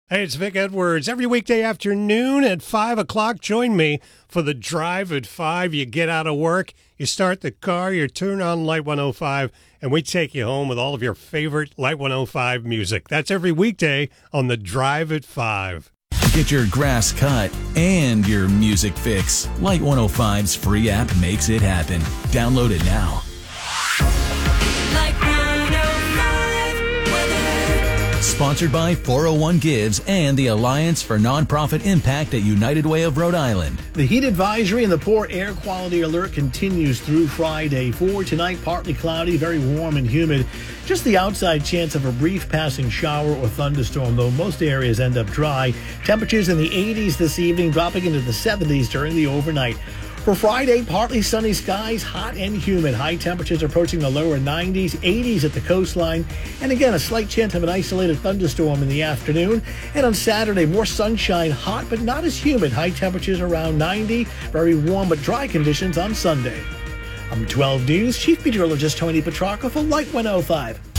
Hey, it's Vic Edwards. Every weekday afternoon at 5 o'clock, join me for the Drive at 5. You get out of work, you start the car, you turn on Light 105, and we take you home with all of your favorite Light 105 music. That's every weekday on the Drive at 5. Get your grass cut and your music fix. Light 105's free app makes it happen. Download it now. Sponsored by 401 Gives and the Alliance for Nonprofit Impact at United Way of Rhode Island. The heat advisory and the poor air quality alert continues through Friday. For tonight, partly cloudy, very warm and humid. Just the outside chance of a brief passing shower or thunderstorm, though most areas end up dry. Temperatures in the 80s this evening, dropping into the 70s during the overnight. For Friday, partly sunny skies, hot and humid. High temperatures approaching the lower 90s, 80s at the coastline. And again, a slight chance of an isolated thunderstorm in the afternoon. And on Saturday, more sunshine, hot but not as humid. High temperatures around 90, very warm but dry conditions on Sunday. I'm 12 News Chief Meteorologist Tony Petrarca for Light 105.